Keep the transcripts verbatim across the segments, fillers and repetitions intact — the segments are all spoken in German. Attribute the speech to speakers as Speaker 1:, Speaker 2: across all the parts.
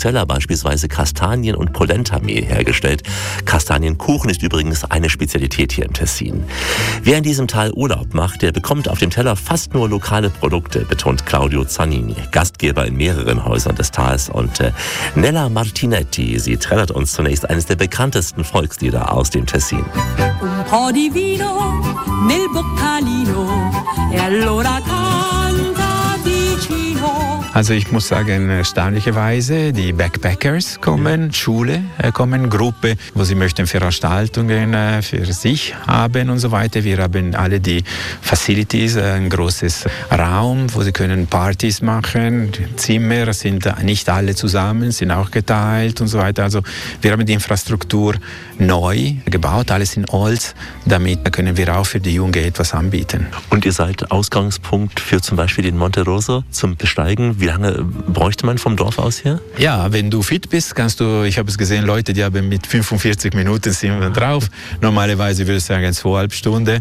Speaker 1: Nocella beispielsweise Kastanien- und Polenta-Mehl hergestellt. Kastanienkuchen ist übrigens eine Spezialität hier im Tessin. Wer in diesem Tal Urlaub macht, der bekommt auf dem Teller fast nur lokale Produkte, betont Claudio Zanini, Gastgeber in mehreren Häusern des Tals. Und äh, Nella Martinetti, sie trällert uns zunächst eines der bekanntesten Volkslieder aus dem Tessin.
Speaker 2: Un po' di vino nel boccalino e allora canta vicino.
Speaker 3: Also ich muss sagen, erstaunlicherweise, die Backpackers kommen, Schule äh, kommen, Gruppe, wo sie möchten Veranstaltungen äh, für sich haben und so weiter. Wir haben alle die Facilities, äh, ein großes Raum, wo sie können Partys machen. Zimmer sind nicht alle zusammen, sind auch geteilt und so weiter. Also wir haben die Infrastruktur neu gebaut, alles in Holz. Damit können wir auch für die Jungen etwas anbieten.
Speaker 1: Und ihr seid Ausgangspunkt für zum Beispiel den Monte Rosa zum Besteigen. Wie lange bräuchte man vom Dorf aus her?
Speaker 3: Ja, wenn du fit bist, kannst du, ich habe es gesehen, Leute, die haben mit fünfundvierzig Minuten sind wir drauf. Normalerweise würde ich sagen zweieinhalb Stunden.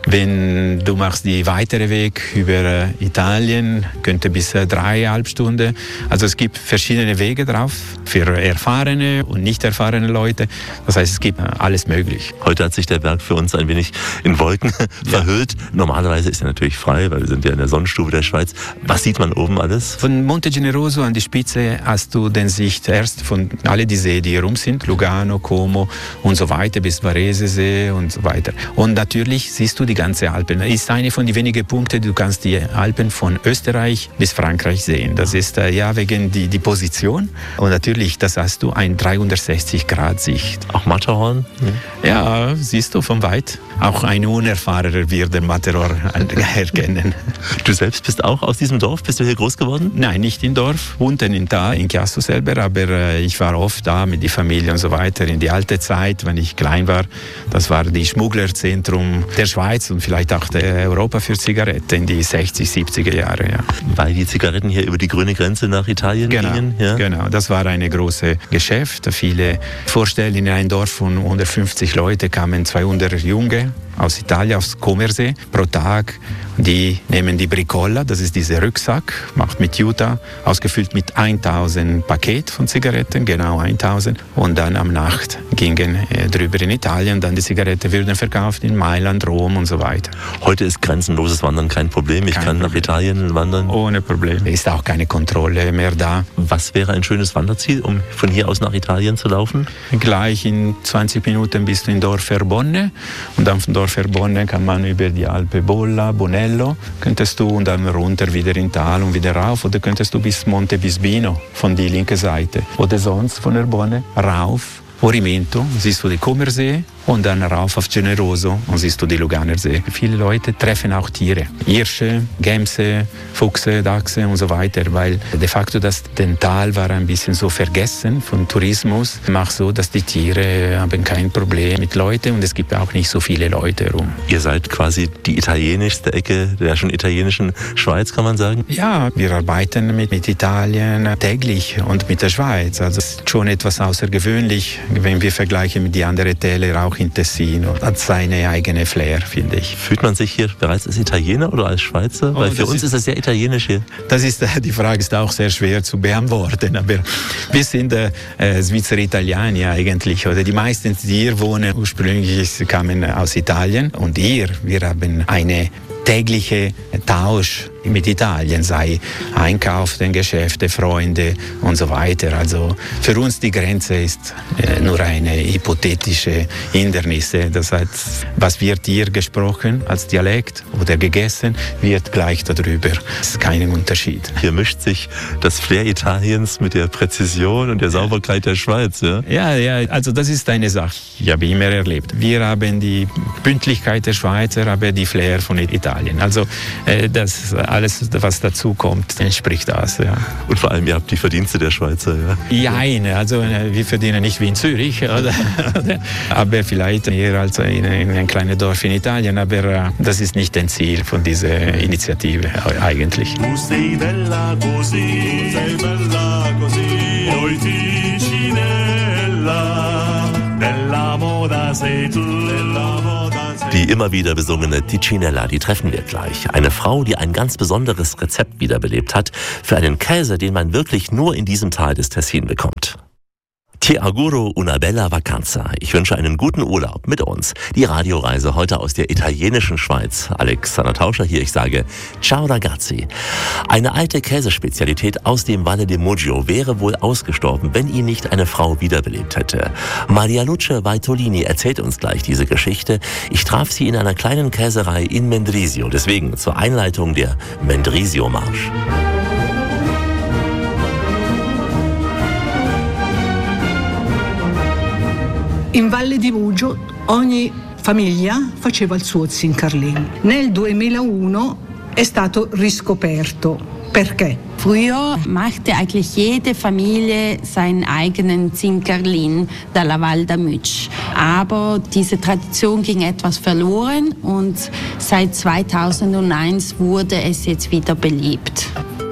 Speaker 3: Wenn du machst die weitere Weg über äh, Italien, könnte bis äh, dreieinhalb Stunden. Also es gibt verschiedene Wege drauf für erfahrene und nicht erfahrene Leute. Das heißt, es gibt äh, alles möglich.
Speaker 1: Heute hat sich der Berg für uns ein wenig in Wolken verhüllt. Ja. Normalerweise ist er natürlich frei, weil wir sind ja in der Sonnenstube der Schweiz. Was sieht man oben alles?
Speaker 3: Von Monte Generoso an die Spitze hast du den Sicht erst von alle die Seen, die hier rum sind, Lugano, Como und so weiter, bis Varesesee und so weiter. Und natürlich siehst du die ganze Alpen. Das ist eine von den wenigen Punkten, du kannst die Alpen von Österreich bis Frankreich sehen. Das ist äh, ja wegen die, die Position. Und natürlich, das hast du ein dreihundertsechzig Grad Sicht.
Speaker 1: Auch Matterhorn?
Speaker 3: Ja, ja, siehst du von weit. Auch ein Unerfahrener wird den Matterhorn erkennen.
Speaker 1: Du selbst bist auch aus diesem Dorf? Bist du hier groß geworden?
Speaker 3: Nein, nicht im Dorf, unten in Tal, in Chiasso selber, aber äh, ich war oft da mit der Familie und so weiter. In die alte Zeit, wenn ich klein war, das war das Schmugglerzentrum der Schweiz und vielleicht auch der Europa für Zigaretten in die sechziger, siebziger Jahre. Ja.
Speaker 1: Weil die Zigaretten hier über die grüne Grenze nach Italien
Speaker 3: genau,
Speaker 1: gingen? Ja?
Speaker 3: Genau, das war ein großes Geschäft. Viele Vorstellen, in ein Dorf von hundertfünfzig Leuten kamen zweihundert Junge aus Italien, aus Comersee, pro Tag. Die nehmen die Bricola, das ist dieser Rucksack, macht mit Jutta, ausgefüllt mit tausend Paket von Zigaretten, genau tausend. Und dann am Nacht gingen äh, drüber in Italien, dann die Zigaretten würden verkauft in Mailand, Rom und so weiter.
Speaker 1: Heute ist grenzenloses Wandern kein Problem. Ich kein kann Problem. Nach Italien wandern.
Speaker 3: Ohne Probleme. Ist auch keine Kontrolle mehr da.
Speaker 1: Was wäre ein schönes Wanderziel, um von hier aus nach Italien zu laufen?
Speaker 3: Gleich in zwanzig Minuten bist du in Dorf Verbonne. Und dann von Dorf Verbonne kann man über die Alpe Bolla, Bonello, könntest du und dann runter wieder in Tal und wieder rauf. Oder könntest du bis Monte Bisbino von der linken Seite. Oder sonst von Verbonne rauf. Orimento, siehst du die Comersee und dann rauf auf Generoso und siehst du die Luganersee. Viele Leute treffen auch Tiere, Hirsche, Gämse, Füchse, Dachse und so weiter, weil de facto das den Tal war ein bisschen so vergessen von Tourismus. Macht so, dass die Tiere haben kein Problem mit Leuten und es gibt auch nicht so viele Leute rum.
Speaker 1: Ihr seid quasi die italienischste Ecke der schon italienischen Schweiz, kann man sagen?
Speaker 3: Ja, wir arbeiten mit, mit Italien täglich und mit der Schweiz. Also es ist schon etwas außergewöhnlich, wenn wir vergleichen mit den anderen Tälern, auch in Tessin. Hat seine eigene Flair, finde ich.
Speaker 1: Fühlt man sich hier bereits als Italiener oder als Schweizer? Weil oh, für uns ist es sehr italienisch hier.
Speaker 3: Das ist, die Frage ist auch sehr schwer zu beantworten. Aber wir sind äh, Schweizer Italiener eigentlich. Oder die meisten, die hier wohnen, ursprünglich kamen aus Italien. Und hier, wir haben eine tägliche Tausch mit Italien, sei Einkauf, den Geschäfte, Freunde und so weiter. Also für uns die Grenze ist äh, nur eine hypothetische Hindernis. Das heißt, was wird hier gesprochen als Dialekt oder gegessen, wird gleich darüber. Es ist kein Unterschied.
Speaker 1: Hier mischt sich das Flair Italiens mit der Präzision und der Sauberkeit der Schweiz. Ja,
Speaker 3: ja, ja, also das ist eine Sache, ich habe immer erlebt. Wir haben die Pünktlichkeit der Schweizer, aber die Flair von Italien. Also äh, das alles, was dazu kommt, entspricht das. Ja.
Speaker 1: Und vor allem, ihr habt die Verdienste der Schweizer. Ja,
Speaker 3: ja, also wir verdienen nicht wie in Zürich, oder? aber vielleicht eher als in, in ein kleines Dorf in Italien, aber uh, das ist nicht das Ziel von dieser Initiative eigentlich.
Speaker 4: Tu sei bella così, sei bella così, oi Ticinella, della moda sei tu, della moda sei tu.
Speaker 1: Die immer wieder besungene Ticinella, die treffen wir gleich. Eine Frau, die ein ganz besonderes Rezept wiederbelebt hat für einen Käse, den man wirklich nur in diesem Tal des Tessin bekommt. Ti auguro una bella vacanza. Ich wünsche einen guten Urlaub mit uns. Die Radioreise heute aus der italienischen Schweiz. Alexander Tauscher hier, ich sage Ciao ragazzi. Eine alte Käsespezialität aus dem Valle di Muggio wäre wohl ausgestorben, wenn ihn nicht eine Frau wiederbelebt hätte. Maria Luce Vaitolini erzählt uns gleich diese Geschichte. Ich traf sie in einer kleinen Käserei in Mendrisio. Deswegen zur Einleitung der Mendrisio-Marsch.
Speaker 5: In Valle di Muggio ogni famiglia faceva il suo Zincarlin. Nel duemilauno è stato riscoperto. Perché?
Speaker 6: Früher machte eigentlich jede Familie seinen eigenen Zincarlin dalla Val d'Amutsch. Aber diese Tradition ging etwas verloren und seit zweitausendeins wurde es jetzt wieder belebt.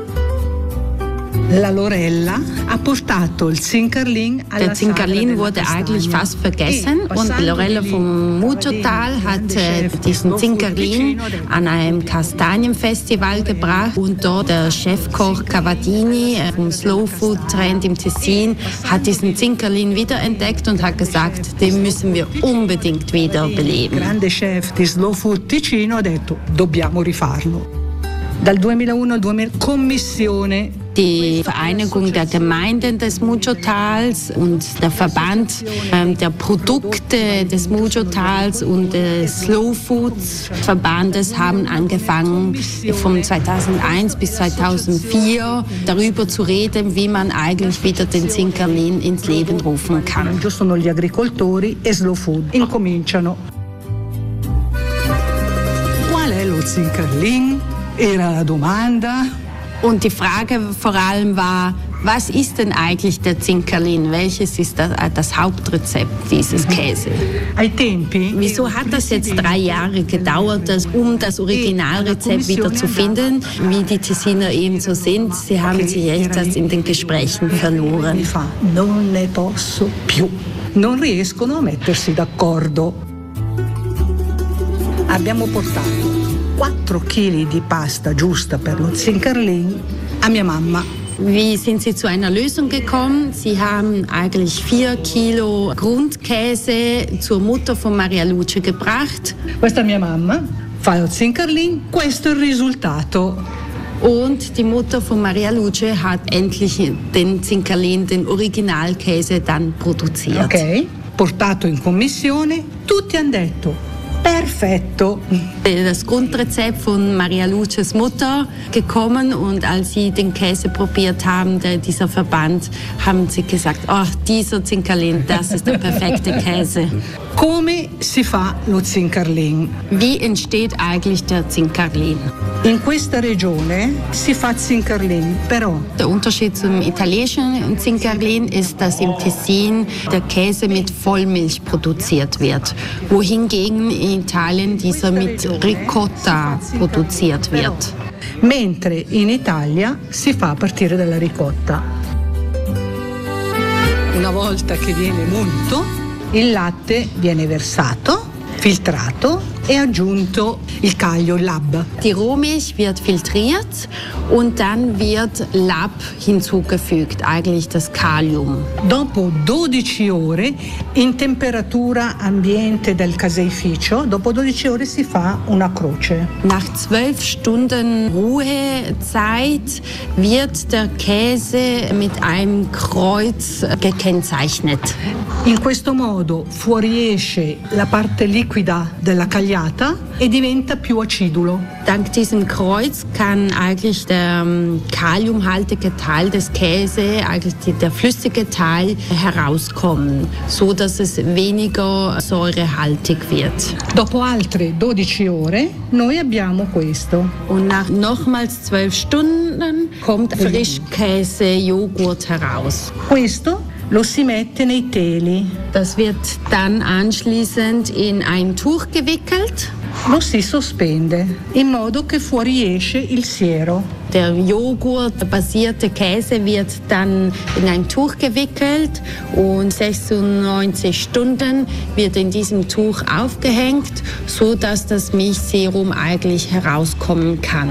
Speaker 5: La Lorella ha portato il Zincarlin alla
Speaker 6: Der Zincarlin wurde eigentlich fast vergessen und Lorella vom Muggiotal hat äh, diesen Zincarlin an einem Kastanienfestival gebracht und dort der Chefkoch Cavadini äh, vom Slow Food Trend im Tessin hat diesen Zincarlin wiederentdeckt und hat gesagt, den müssen wir unbedingt wieder beleben.
Speaker 5: Il grande chef di Slow Food Ticino ha detto dobbiamo rifarlo. Dal duemilauno al duemila Commissione.
Speaker 6: Die Vereinigung der Gemeinden des Muggiotals und der Verband ähm, der Produkte des Muggiotals und des Slow Foods Verbandes haben angefangen, von zweitausendeins bis zweitausendvier darüber zu reden, wie man eigentlich wieder den Zincarlin ins Leben rufen kann.
Speaker 5: Sono gli agricoltori e Slow Food incominciano. Qual è lo Zincarlin? Era la domanda.
Speaker 6: Und die Frage vor allem war, was ist denn eigentlich der Zincarlin? Welches ist das, das Hauptrezept dieses Käse? Wieso hat das jetzt drei Jahre gedauert, um das Originalrezept wieder zu finden? Wie die Tessiner eben so sind, sie haben sich echt das in den Gesprächen verloren.
Speaker 5: Non ne posso più. Non riescono a mettersi d'accordo. Abbiamo portato quattro chili di pasta giusta per lo Zincarlin a mia mamma.
Speaker 6: Wie sind Sie zu einer Lösung gekommen? Sie haben eigentlich vier Kilo Grundkäse zur Mutter von Maria Luce gebracht.
Speaker 5: Questa mia mamma fa lo Zincarlin, questo è il risultato.
Speaker 6: Und die Mutter von Maria Luce hat endlich den Zincarlin, den Originalkäse, dann produziert.
Speaker 5: Ok, portato in commissione, tutti hanno detto perfetto.
Speaker 6: Das Grundrezept von Maria Luces Mutter gekommen und als sie den Käse probiert haben, der, dieser Verband, haben sie gesagt, oh, dieser Zincarlin, das ist der perfekte Käse.
Speaker 5: Come si fa lo Zincarlin?
Speaker 6: Wie entsteht eigentlich der Zincarlin?
Speaker 5: In questa regione si fa Zincarlin, però.
Speaker 6: Der Unterschied zum italienischen Zincarlin ist, dass im Tessin der Käse mit Vollmilch produziert wird, wohingegen in Italien dieser mit Ricotta produziert wird.
Speaker 5: Mentre in Italia si fa a partire dalla ricotta. Una volta che viene munto, il latte viene versato, filtrato e aggiunto il caglio, il lab.
Speaker 6: Die Rohmilch wird filtriert und dann wird Lab hinzugefügt, eigentlich das Kalium.
Speaker 5: Dopo dodici ore in temperatura ambiente del caseificio, dopo dodici ore si fa una croce.
Speaker 6: Nach zwölf Stunden Ruhezeit wird der Käse mit einem Kreuz gekennzeichnet.
Speaker 5: In questo modo fuoriesce la parte liquida della cagliata e diventa più acidulo.
Speaker 6: Dank diesem Kreuz kann eigentlich der um, kaliumhaltige Teil des Käse, eigentlich die, der flüssige Teil, herauskommen, so dass es weniger säurehaltig wird.
Speaker 5: Dopo altre dodici ore noi abbiamo questo.
Speaker 6: Und nach nochmals zwölf Stunden kommt Frischkäse-Joghurt heraus.
Speaker 5: Questo lo si mette nei teli.
Speaker 6: Das wird dann anschließend in ein Tuch gewickelt.
Speaker 5: Lo si sospende in modo che fuoriesce il siero.
Speaker 6: Der Joghurt-basierte Käse wird dann in ein Tuch gewickelt und sechsundneunzig Stunden wird in diesem Tuch aufgehängt, so dass das Milchserum eigentlich herauskommen kann.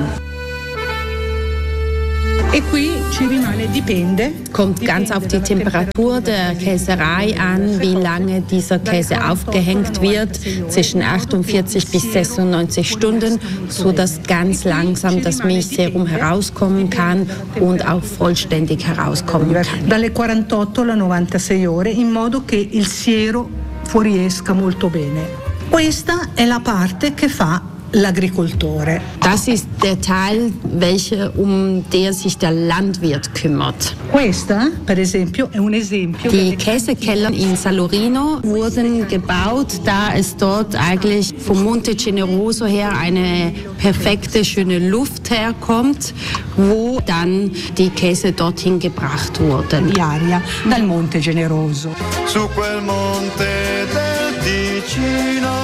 Speaker 5: E qui ci rimane, dipende.
Speaker 6: Kommt ganz auf die Temperatur der Käserei an, wie lange dieser Käse aufgehängt wird, zwischen achtundvierzig bis sechsundneunzig Stunden, so dass ganz langsam das Milchserum herauskommen kann und auch vollständig herauskommen kann.
Speaker 5: Dalle quarantotto alla novantasei ore, in modo che il siero fuoriesca molto bene. Questa è la parte che fa l'agricoltore.
Speaker 6: Das ist der Teil, welcher, um der sich der Landwirt kümmert.
Speaker 5: Questa, per esempio, è un esempio.
Speaker 6: Die Käsekeller in Salorino wurden gebaut, da es dort eigentlich vom Monte Generoso her eine perfekte, schöne Luft herkommt, wo dann die Käse dorthin gebracht wurden.
Speaker 5: Di aria dal Monte Generoso.
Speaker 4: Su quel monte del Ticino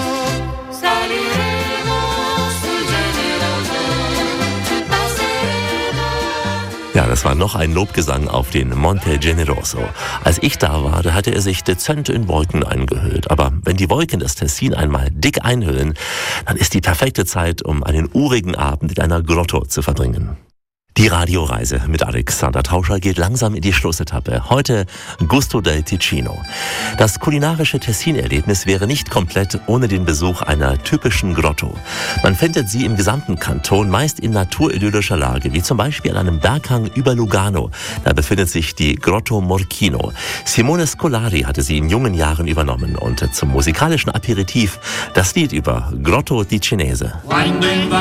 Speaker 1: Ja, das war noch ein Lobgesang auf den Monte Generoso. Als ich da war, da hatte er sich dezent in Wolken eingehüllt. Aber wenn die Wolken das Tessin einmal dick einhüllen, dann ist die perfekte Zeit, um einen urigen Abend in einer Grotto zu verbringen. Die Radioreise mit Alexander Tauscher geht langsam in die Schlussetappe. Heute Gusto del Ticino. Das kulinarische Tessin-Erlebnis wäre nicht komplett ohne den Besuch einer typischen Grotto. Man findet sie im gesamten Kanton meist in naturidyllischer Lage, wie zum Beispiel an einem Berghang über Lugano. Da befindet sich die Grotto Morchino. Simone Scolari hatte sie in jungen Jahren übernommen und zum musikalischen Aperitif das Lied über Grotto Ticinese.